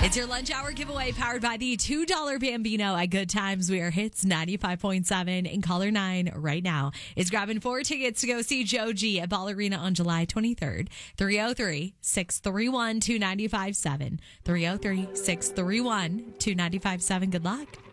It's your lunch hour giveaway powered by the $2 Bambino at Good Times. We are Hits 95.7 in caller 9 right now. It's grabbing 4 tickets to go see Joe G at Ball Arena on July 23rd. 303-631-2957. 303-631-2957. Good luck.